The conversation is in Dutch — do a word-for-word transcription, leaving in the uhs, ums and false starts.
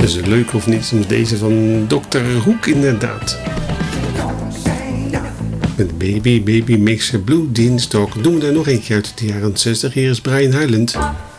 Dus leuk of niet, deze van dokter Hoek inderdaad. Met Baby, Baby Makes a Blue Jeans Talk. Doen we er nog eentje uit de jaren zestig. Hier is Brian Hyland.